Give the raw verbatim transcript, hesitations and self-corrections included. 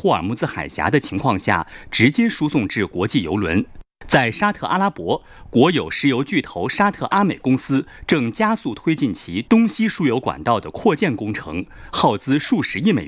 霍尔木兹海峡的情况下，直接输送至国际邮轮。在沙特阿拉伯，国有石油巨头沙特阿美公司正加速推进其东西输油管道的扩建工程，耗资数十亿美元。